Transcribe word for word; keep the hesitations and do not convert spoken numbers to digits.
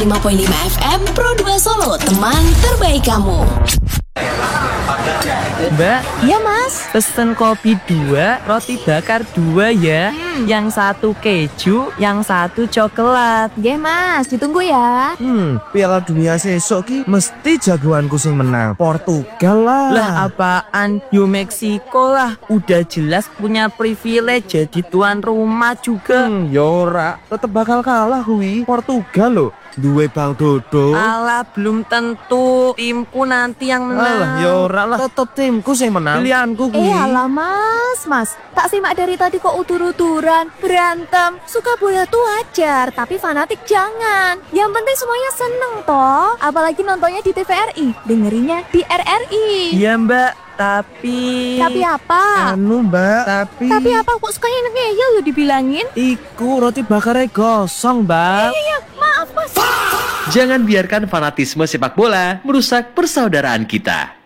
lima koma lima F M Pro dua Solo, teman terbaik kamu. Mbak, Iya mas. pesen kopi dua, roti bakar dua ya. Hmm. Yang satu keju, yang satu coklat. Nggih mas, ditunggu ya. Hmm, Piala Dunia sesok ki mesti jagoanku sing menang. Portugal lah. Lah apaan? Yo Meksiko lah. Udah jelas punya privilege jadi tuan rumah juga. Hmm, yora, tetep bakal kalah kuwi. Portugal loh. Duwe Bang Dodo. Alah belum tentu timku nanti yang menang. Alah, yora lah. Tetep timku sing menang. Pilihanku kuwi. Eh alah mas, mas. Tak simak dari tadi kok utur-uturan, berantem. Suka bola tuh wajar, tapi fanatik jangan. Yang penting semuanya seneng toh. Apalagi nontonnya di T V R I, dengerinnya di R R I. Iya mbak, tapi... Tapi apa? Anu mbak, tapi Tapi apa kok sukanya ngeyel lo dibilangin? iku roti bakarnya gosong mbak. Iya, maaf mas. Jangan biarkan fanatisme sepak bola merusak persaudaraan kita.